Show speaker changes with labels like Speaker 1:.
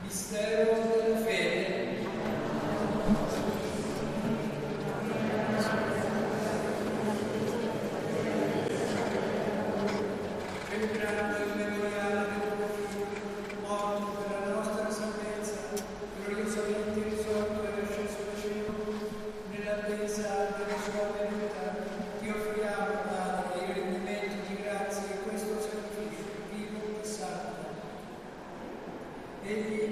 Speaker 1: Mistero della fede. Celebrando il memoriale del tuo Figlio, morto per la nostra salvezza, gloriosamente risorto e asceso al cielo, nell'attesa della sua venuta, ti offriamo, Padre, il rendimento di grazie di questo sacrificio vivo e santo. Egli